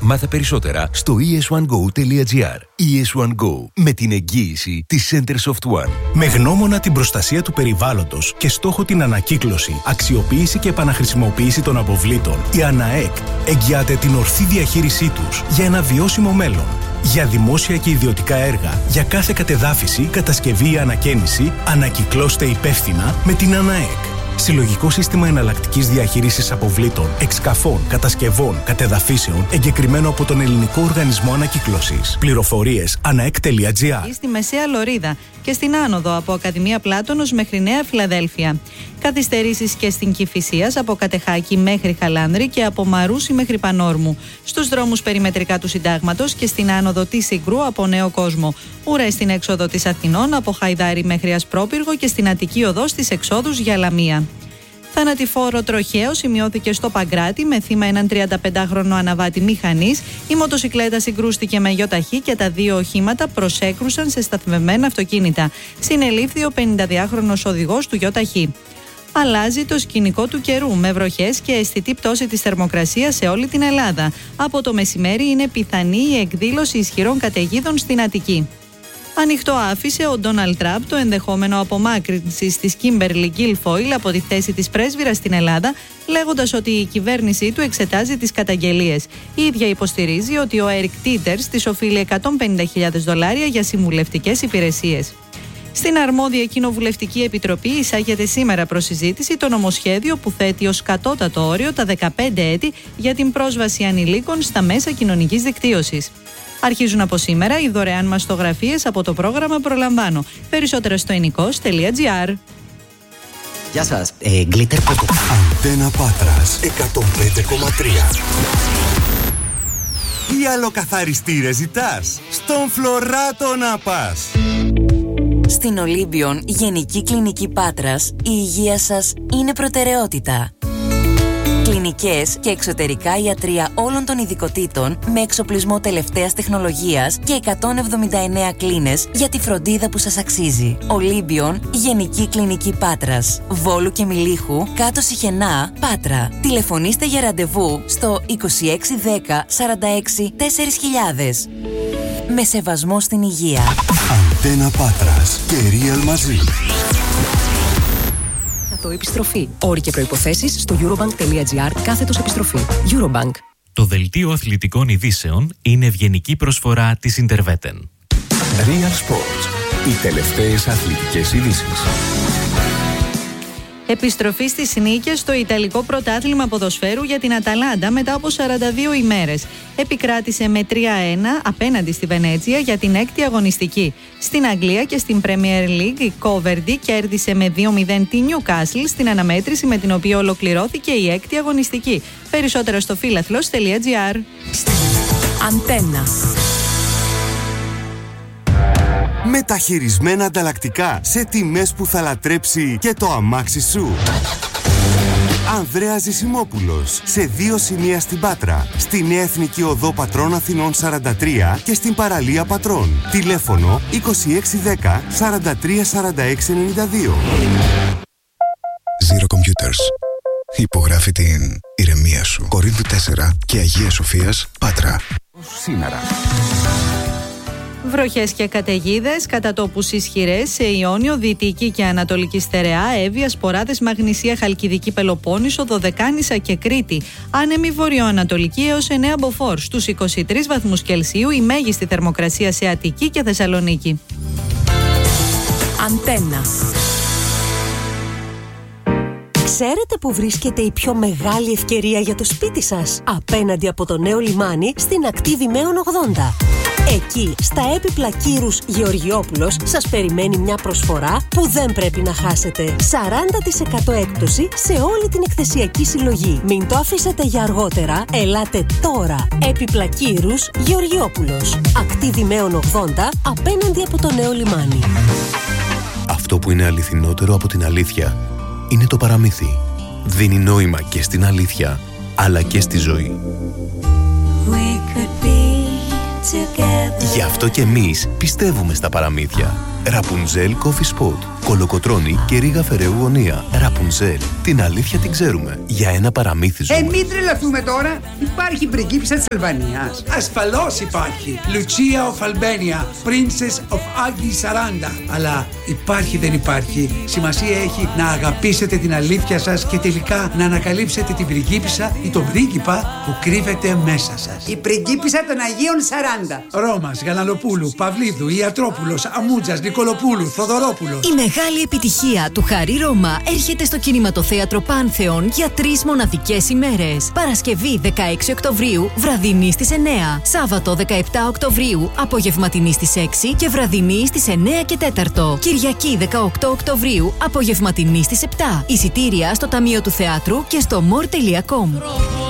Μάθε περισσότερα στο es1go.gr. ES1 Go, με την εγγύηση της Centersoft One. Με γνώμονα την προστασία του περιβάλλοντος και στόχο την ανακύκλωση, αξιοποίηση και επαναχρησιμοποίηση των αποβλήτων, η ΑΝΑΕΚ εγγυάται την ορθή διαχείρισή τους για ένα βιώσιμο μέλλον. Για δημόσια και ιδιωτικά έργα, για κάθε κατεδάφιση, κατασκευή ή ανακαίνιση, ανακυκλώστε υπεύθυνα με την ΑΝΑΕΚ. Συλλογικό σύστημα εναλλακτικής διαχείρισης αποβλήτων, εξκαφών, κατασκευών, κατεδαφίσεων, εγκεκριμένο από τον Ελληνικό Οργανισμό Ανακύκλωσης. Πληροφορίες anaek.gr. Στη Μεσαία Λωρίδα και στην άνοδο από Ακαδημία Πλάτωνος μέχρι Νέα Φιλαδέλφια. Καθυστερήσεις και στην Κηφισίας από Κατεχάκη μέχρι Χαλάνδρη και από Μαρούσι μέχρι Πανόρμου. Στους δρόμους περιμετρικά του Συντάγματος και στην άνοδο της Συγκρού από Νέο Κόσμο. Ουρές στην έξοδο της Αθηνών από Χαϊδάρι μέχρι Ασπρόπυργο και στην Αττική οδό στις εξόδους για Λαμία. Θανατηφόρο τροχαίο σημειώθηκε στο Παγκράτη με θύμα έναν 35χρονο αναβάτη μηχανής. Η μοτοσικλέτα συγκρούστηκε με γιοταχή και τα δύο οχήματα προσέκρουσαν σε σταθμευμένα αυτοκίνητα. Συνελήφθη ο 52χρονος οδηγός του γιοταχή. Αλλάζει το σκηνικό του καιρού με βροχές και αισθητή πτώση της θερμοκρασίας σε όλη την Ελλάδα. Από το μεσημέρι είναι πιθανή η εκδήλωση ισχυρών καταιγίδων στην Αττική. Ανοιχτό άφησε ο Ντόναλντ Τραμπ το ενδεχόμενο απομάκρυνσης της Κίμπερλι Γκίλφοιλ από τη θέση της πρέσβυρας στην Ελλάδα, λέγοντας ότι η κυβέρνησή του εξετάζει τις καταγγελίες. Η ίδια υποστηρίζει ότι ο Έρικ Τίτερς της οφείλει $150.000 για συμβουλευτικές υπηρεσίες. Στην αρμόδια κοινοβουλευτική επιτροπή εισάγεται σήμερα προς συζήτηση το νομοσχέδιο που θέτει ως κατώτατο όριο τα 15 έτη για την πρόσβαση ανηλίκων στα μέσα κοινωνικής δικτύωσης. Αρχίζουν από σήμερα οι δωρεάν μαστογραφίες από το πρόγραμμα Προλαμβάνω. Περισσότερα στο ενικός.gr. Γεια σας, Glitter Poco. Αντένα Πάτρας 105,3. Τι αλλοκαθαριστήρες ζητάς? Στον Φλωράτο να πας. Στην Ολύμπιον Γενική Κλινική Πάτρας, η υγεία σας είναι προτεραιότητα. Κλινικές και εξωτερικά ιατρεία όλων των ειδικοτήτων με εξοπλισμό τελευταίας τεχνολογίας και 179 κλίνες για τη φροντίδα που σας αξίζει. Ολύμπιον Γενική Κλινική Πάτρας, Βόλου και Μιλίχου, κάτω Σιχενά, Πάτρα. Τηλεφωνήστε για ραντεβού στο 2610 46 4000. Με σεβασμό στην υγεία. Αντένα Πάτρας και Real μαζί. Επιστροφή. Όροι και προϋποθέσεις στο eurobank.gr/επιστροφή. Eurobank. Το δελτίο αθλητικών ειδήσεων είναι ευγενική προσφορά της Interveten. Real Sports. Οι τελευταίες αθλητικές ειδήσεις. Επιστροφή στις νίκες στο Ιταλικό Πρωτάθλημα Ποδοσφαίρου για την Αταλάντα μετά από 42 ημέρες. Επικράτησε με 3-1 απέναντι στη Βενέτσια για την 6η αγωνιστική. Στην Αγγλία και στην Premier League η Coventry κέρδισε με 2-0 τη Newcastle στην αναμέτρηση με την οποία ολοκληρώθηκε η 6η αγωνιστική. Περισσότερα στο philathlos.gr. Αντένα. Μεταχειρισμένα ανταλλακτικά σε τιμές που θα λατρέψει και το αμάξι σου. Ανδρέας Ζησιμόπουλος, σε 2 σημεία στην Πάτρα, στη Νέα Εθνική Οδό Πατρών Αθηνών 43 και στην Παραλία Πατρών. Τηλέφωνο 2610 43 46 92. Zero Computers. Υπογράφει την ηρεμία σου. Κορίνθου 4 και Αγία Σοφίας, Πάτρα. Σήμερα. Βροχές και καταιγίδες, κατά τόπους ισχυρές σε Ιόνιο, Δυτική και Ανατολική Στερεά, Εύβοια, Σποράδες, Μαγνησία, Χαλκιδική Πελοπόννησο, Δωδεκάνησα και Κρήτη. Άνεμη βορειοανατολική έως 9 μποφόρ. Στους 23 βαθμούς Κελσίου η μέγιστη θερμοκρασία σε Αττική και Θεσσαλονίκη. Αντένα. Ξέρετε που βρίσκεται η πιο μεγάλη ευκαιρία για το σπίτι σας? Απέναντι από το νέο λιμάνι στην ακτή Δημαίων 80. Εκεί, στα έπιπλα Κύρους Γεωργιόπουλος, σας περιμένει μια προσφορά που δεν πρέπει να χάσετε. 40% έκπτωση σε όλη την εκθεσιακή συλλογή. Μην το αφήσετε για αργότερα, ελάτε τώρα. Έπιπλα Κύρους Γεωργιόπουλος. Ακτή Δημαίων 80, απέναντι από το νέο λιμάνι. Αυτό που είναι αληθινότερο από την αλήθεια είναι το παραμύθι. Δίνει νόημα και στην αλήθεια, αλλά και στη ζωή. Γι' αυτό και εμείς πιστεύουμε στα παραμύθια. Ραπουνζέλ Coffee Spot. Κολοκοτρώνη και Ρίγα Φεραίου Γωνία. Ραπουνζέλ. Την αλήθεια την ξέρουμε. Για ένα παραμύθι ζούμε. Μην τρελαθούμε τώρα. Υπάρχει πριγκίπισσα της Αλβανίας. Ασφαλώς υπάρχει. Lucia of Albania. Princess of Agi Saranda. Αλλά υπάρχει δεν υπάρχει. Σημασία έχει να αγαπήσετε την αλήθεια σας και τελικά να ανακαλύψετε την πριγκίπισσα ή τον πρίγκιπα που κρύβεται μέσα σας. Η πριγκίπισσα των Αγίων Σαράντα. Ρώμας, Γαλανοπούλου, Παυλίδου, Ιατρόπουλος, Αμούτζας, Νικολοπούλου, Θοδωρόπουλου. Η μεγάλη επιτυχία του Χαρί Ρώμα έρχεται στο Κινηματοθέατρο Πάνθεον για 3 μοναδικές ημέρες. Παρασκευή 16 Οκτωβρίου, βραδινή στις 9. Σάββατο 17 Οκτωβρίου, απογευματινή στις 6 και βραδινή στις 9 και 4. Κυριακή 18 Οκτωβρίου, απογευματινή στις 7. Εισιτήρια στο Ταμείο του Θεάτρου και στο more.com.